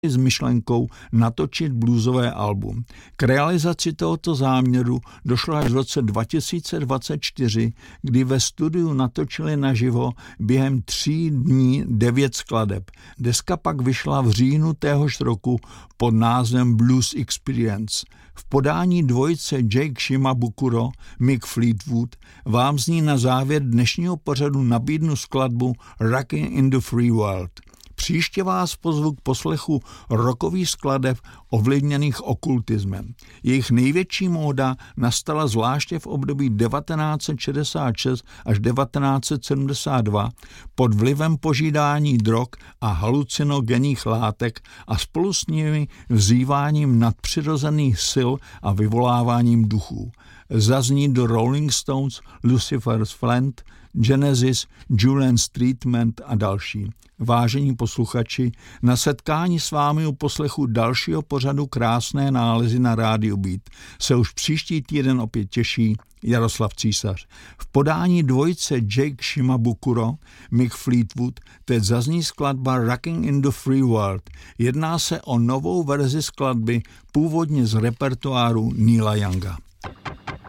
s myšlenkou natočit bluesové album. K realizaci tohoto záměru došlo až v roce 2024, kdy ve studiu natočili naživo během 3 dní 9 skladeb. Deska pak vyšla v říjnu téhož roku pod názvem Blues Experience. V podání dvojice Jake Shimabukuro, Mick Fleetwood vám z ní na závěr dnešního pořadu nabídnu skladbu Rockin' in the Free World. Příště vás pozvu k poslechu rockových skladeb ovlivněných okultismem. Jejich největší móda nastala zvláště v období 1966 až 1972 pod vlivem požídání drog a halucinogenních látek a spolu s nimi vzýváním nadpřirozených sil a vyvoláváním duchů. Zazní do Rolling Stones, Lucifer's Friend, Genesis, Julian's Treatment a další. Vážení posluchači, na setkání s vámi u poslechu dalšího pořadu Krásné nálezy na Rádiu Beat se už příští týden opět těší Jaroslav Císař. V podání dvojice Jake Shimabukuro, Mick Fleetwood teď zazní skladba Rockin' in the Free World. Jedná se o novou verzi skladby původně z repertoáru Neila Younga.